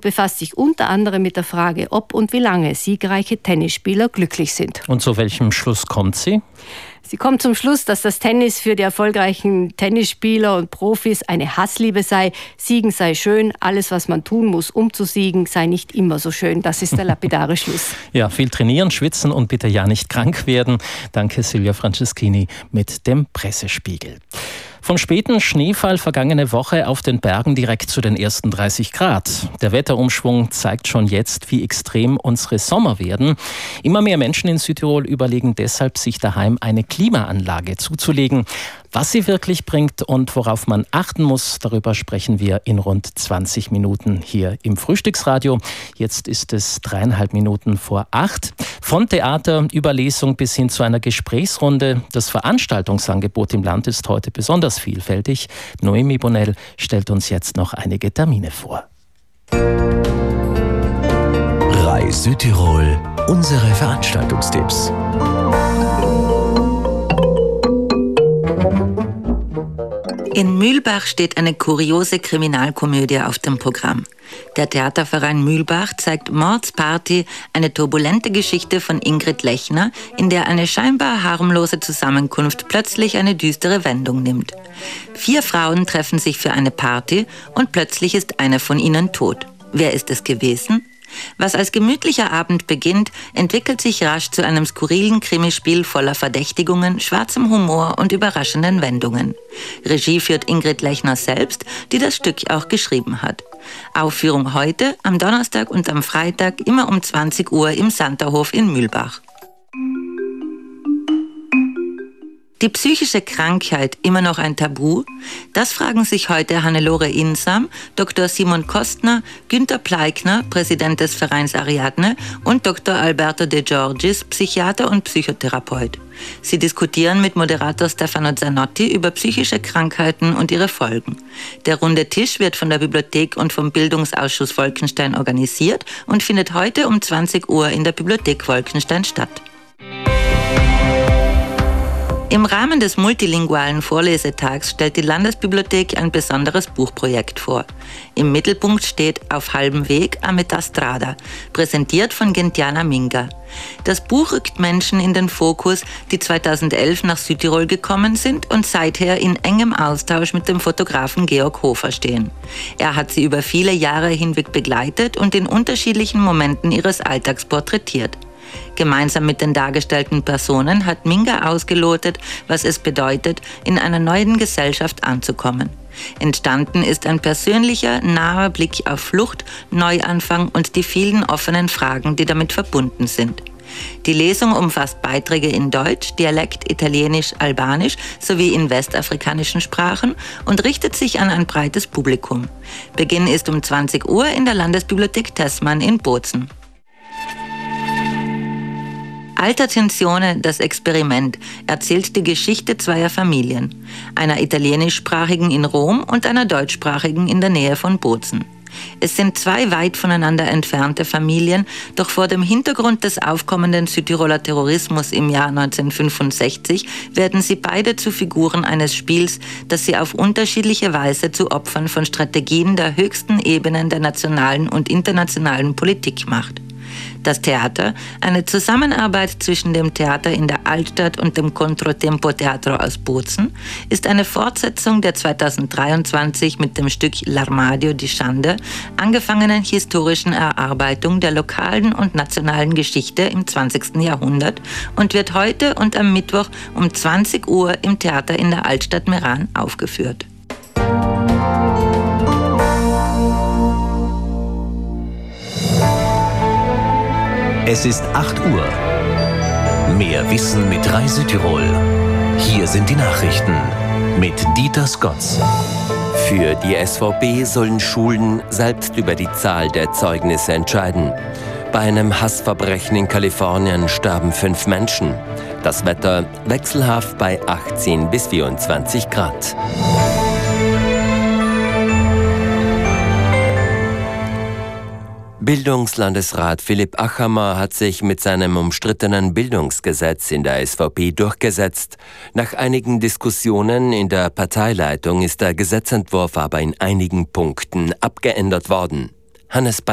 befasst sich unter anderem mit der Frage, ob und wie lange siegreiche Tennisspieler glücklich sind. Und zu welchem Schluss kommt sie? Sie kommt zum Schluss, dass das Tennis für die erfolgreichen Tennisspieler und Profis eine Hassliebe sei. Siegen sei schön, alles, was man tun muss, um zu siegen, sei nicht immer so schön. Das ist der lapidare Schluss. Ja, viel trainieren, schwitzen und bitte ja nicht krank werden. Danke, Silvia Franceschini mit dem Pressespiegel. Vom späten Schneefall vergangene Woche auf den Bergen direkt zu den ersten 30 Grad. Der Wetterumschwung zeigt schon jetzt, wie extrem unsere Sommer werden. Immer mehr Menschen in Südtirol überlegen deshalb, sich daheim eine Klimaanlage zuzulegen. Was sie wirklich bringt und worauf man achten muss, darüber sprechen wir in rund 20 Minuten hier im Frühstücksradio. Jetzt ist es 3,5 Minuten vor 8. Von Theater über Lesung bis hin zu einer Gesprächsrunde. Das Veranstaltungsangebot im Land ist heute besonders vielfältig. Noemi Bonnell stellt uns jetzt noch einige Termine vor. Reis Südtirol, unsere Veranstaltungstipps. In Mühlbach steht eine kuriose Kriminalkomödie auf dem Programm. Der Theaterverein Mühlbach zeigt Mordsparty, eine turbulente Geschichte von Ingrid Lechner, in der eine scheinbar harmlose Zusammenkunft plötzlich eine düstere Wendung nimmt. 4 Frauen treffen sich für eine Party und plötzlich ist eine von ihnen tot. Wer ist es gewesen? Was als gemütlicher Abend beginnt, entwickelt sich rasch zu einem skurrilen Krimispiel voller Verdächtigungen, schwarzem Humor und überraschenden Wendungen. Regie führt Ingrid Lechner selbst, die das Stück auch geschrieben hat. Aufführung heute, am Donnerstag und am Freitag, immer um 20 Uhr im Santerhof in Mühlbach. Die psychische Krankheit immer noch ein Tabu? Das fragen sich heute Hannelore Insam, Dr. Simon Kostner, Günter Pleikner, Präsident des Vereins Ariadne und Dr. Alberto De Giorgis, Psychiater und Psychotherapeut. Sie diskutieren mit Moderator Stefano Zanotti über psychische Krankheiten und ihre Folgen. Der runde Tisch wird von der Bibliothek und vom Bildungsausschuss Wolkenstein organisiert und findet heute um 20 Uhr in der Bibliothek Wolkenstein statt. Im Rahmen des multilingualen Vorlesetags stellt die Landesbibliothek ein besonderes Buchprojekt vor. Im Mittelpunkt steht Auf halbem Weg a metà strada, präsentiert von Gentiana Minga. Das Buch rückt Menschen in den Fokus, die 2011 nach Südtirol gekommen sind und seither in engem Austausch mit dem Fotografen Georg Hofer stehen. Er hat sie über viele Jahre hinweg begleitet und in unterschiedlichen Momenten ihres Alltags porträtiert. Gemeinsam mit den dargestellten Personen hat Minga ausgelotet, was es bedeutet, in einer neuen Gesellschaft anzukommen. Entstanden ist ein persönlicher, naher Blick auf Flucht, Neuanfang und die vielen offenen Fragen, die damit verbunden sind. Die Lesung umfasst Beiträge in Deutsch, Dialekt, Italienisch, Albanisch sowie in westafrikanischen Sprachen und richtet sich an ein breites Publikum. Beginn ist um 20 Uhr in der Landesbibliothek Tessmann in Bozen. Alta Tensione, das Experiment, erzählt die Geschichte zweier Familien, einer italienischsprachigen in Rom und einer deutschsprachigen in der Nähe von Bozen. Es sind 2 weit voneinander entfernte Familien, doch vor dem Hintergrund des aufkommenden Südtiroler Terrorismus im Jahr 1965 werden sie beide zu Figuren eines Spiels, das sie auf unterschiedliche Weise zu Opfern von Strategien der höchsten Ebenen der nationalen und internationalen Politik macht. Das Theater, eine Zusammenarbeit zwischen dem Theater in der Altstadt und dem Controtempo Teatro aus Bozen, ist eine Fortsetzung der 2023 mit dem Stück L'Armadio di Schande angefangenen historischen Erarbeitung der lokalen und nationalen Geschichte im 20. Jahrhundert und wird heute und am Mittwoch um 20 Uhr im Theater in der Altstadt Meran aufgeführt. Es ist 8 Uhr. Mehr Wissen mit Reis Südtirol. Hier sind die Nachrichten mit Dieter Scotts. Für die SVP sollen Schulen selbst über die Zahl der Zeugnisse entscheiden. Bei einem Hassverbrechen in Kalifornien starben 5 Menschen. Das Wetter wechselhaft bei 18 bis 24 Grad. Bildungslandesrat Philipp Achammer hat sich mit seinem umstrittenen Bildungsgesetz in der SVP durchgesetzt. Nach einigen Diskussionen in der Parteileitung ist der Gesetzentwurf aber in einigen Punkten abgeändert worden. Hannes